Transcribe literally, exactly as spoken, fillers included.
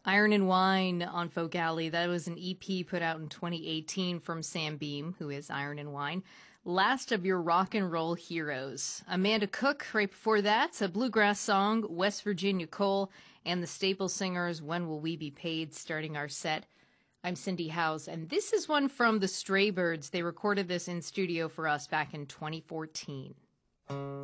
Iron and Wine on Folk Alley. That was an E P put out in twenty eighteen from Sam Beam, who is Iron and Wine. Last of your rock and roll heroes. Amanda Cook, right before that, a bluegrass song, West Virginia Coal, and the Staple Singers, When Will We Be Paid, starting our set. I'm Cindy Howes, and this is one from the Straybirds. They recorded this in studio for us back in twenty fourteen.